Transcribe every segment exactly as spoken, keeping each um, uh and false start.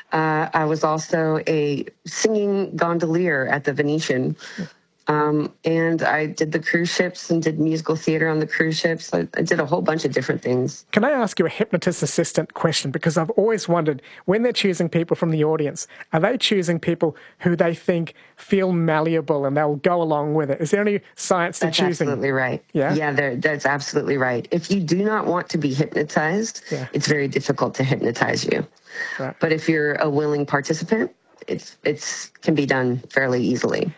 Uh, I was also a singing gondolier at the Venetian. Um, and I did the cruise ships and did musical theater on the cruise ships. I, I did a whole bunch of different things. Can I ask you a hypnotist assistant question? Because I've always wondered, when they're choosing people from the audience, are they choosing people who they think feel malleable and they'll go along with it? Is there any science to That's choosing? absolutely right. Yeah? Yeah, that's absolutely right. If you do not want to be hypnotized, Yeah. it's very difficult to hypnotize you. Right. But if you're a willing participant, it's it's can be done fairly easily.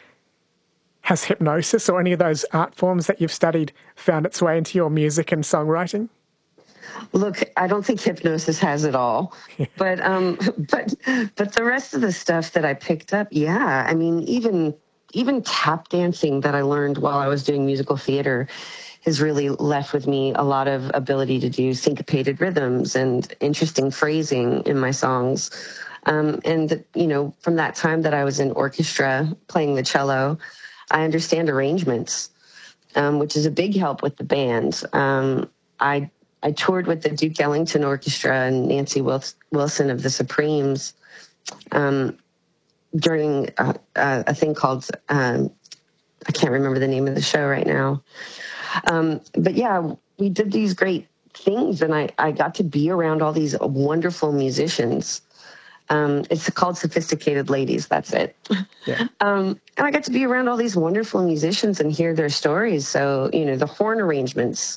Has hypnosis or any of those art forms that you've studied found its way into your music and songwriting? Look, I don't think hypnosis has it all, but um, but but the rest of the stuff that I picked up, yeah. I mean, even even tap dancing that I learned while I was doing musical theater has really left with me a lot of ability to do syncopated rhythms and interesting phrasing in my songs. Um, and you know, from that time that I was in orchestra playing the cello, I understand arrangements, um, which is a big help with the band. Um, I I toured with the Duke Ellington Orchestra and Nancy Wilson of the Supremes um, during a, a thing called, um, I can't remember the name of the show right now. Um, but yeah, we did these great things, and I, I got to be around all these wonderful musicians. Um, it's called Sophisticated Ladies. That's it. Yeah. Um, and I got to be around all these wonderful musicians and hear their stories. So, you know, the horn arrangements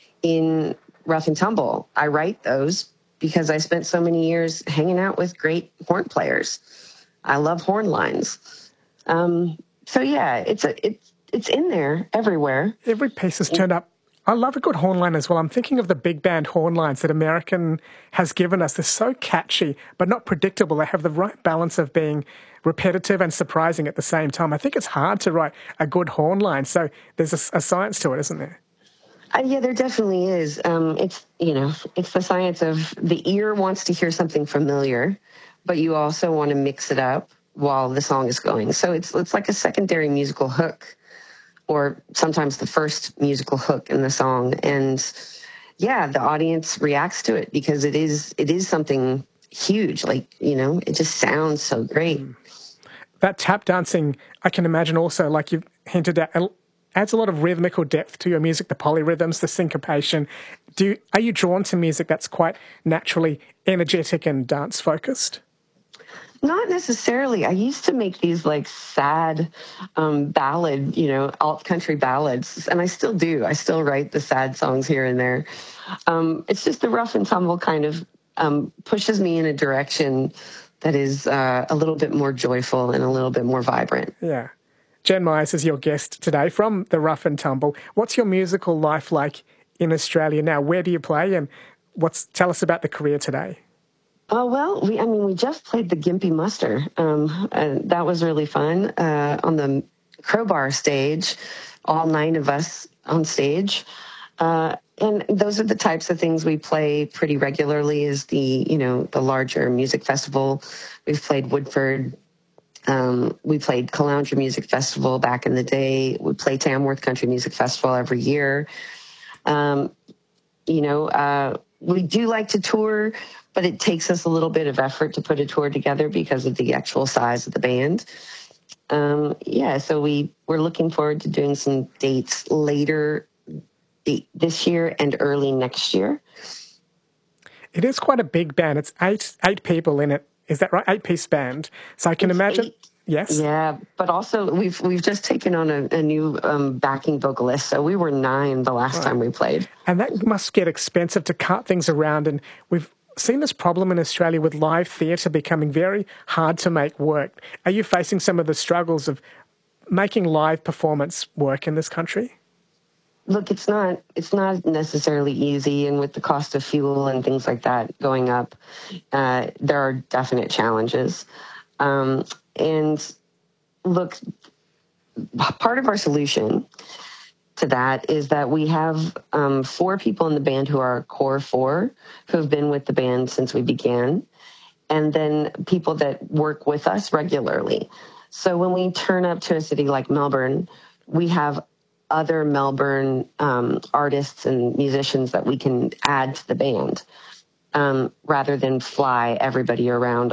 in Rough and Tumble, I write those because I spent so many years hanging out with great horn players. I love horn lines. Um, so yeah, it's a, it's, it's in there everywhere. Every piece has turned up. I love a good horn line as well. I'm thinking of the big band horn lines that American has given us. They're so catchy, but not predictable. They have the right balance of being repetitive and surprising at the same time. I think it's hard to write a good horn line. So there's a, a science to it, isn't there? Uh, yeah, there definitely is. Um, it's, you know, it's the science of the ear wants to hear something familiar, but you also want to mix it up while the song is going. So it's it's like a secondary musical hook, or sometimes the first musical hook in the song. And yeah, the audience reacts to it because it is it is something huge. Like, you know, it just sounds so great. That tap dancing, I can imagine also, like you've hinted at, adds a lot of rhythmical depth to your music, the polyrhythms, the syncopation. Do you, are you drawn to music that's quite naturally energetic and dance-focused? Not necessarily. I used to make these like sad um, ballad, you know, alt country ballads, and I still do. I still write the sad songs here and there. Um, it's just the Rough and Tumble kind of um, pushes me in a direction that is uh, a little bit more joyful and a little bit more vibrant. Yeah. Jen Myers is your guest today from the Rough and Tumble. What's your musical life like in Australia now? Where do you play, and what's tell us about the career today? Oh, well, we, I mean, we just played the Gimpy Muster, um, and that was really fun uh, on the Crowbar stage, all nine of us on stage. Uh, and those are the types of things we play pretty regularly is the, you know, the larger music festival. We've played Woodford. Um, we played Caloundra Music Festival back in the day. We play Tamworth Country Music Festival every year. Um, you know, uh, we do like to tour, but it takes us a little bit of effort to put a tour together because of the actual size of the band. Um, yeah, so we, we're looking forward to doing some dates later this year and early next year. It is quite a big band. It's eight eight people in it. Is that right? Eight-piece band. So I can It's imagine... eight. Yes. Yeah, but also we've we've just taken on a, a new um, backing vocalist, so we were nine the last right. time we played. And that must get expensive to cut things around. And we've seen this problem in Australia with live theatre becoming very hard to make work. Are you facing some of the struggles of making live performance work in this country? Look, it's not it's not necessarily easy, and with the cost of fuel and things like that going up, uh, there are definite challenges. Um, and look, part of our solution to that is that we have um, four people in the band who are core four, who have been with the band since we began, and then people that work with us regularly. So when we turn up to a city like Melbourne, we have other Melbourne um, artists and musicians that we can add to the band um, rather than fly everybody around